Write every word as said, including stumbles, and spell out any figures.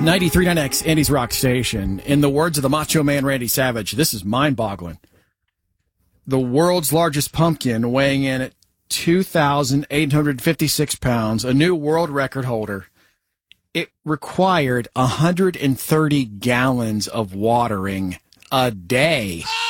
ninety-three point nine X, Andy's Rock Station. In the words of the Macho Man Randy Savage, this is mind-boggling. The world's largest pumpkin, weighing in at two thousand eight hundred fifty-six pounds, a new world record holder. It required one hundred thirty gallons of watering a day.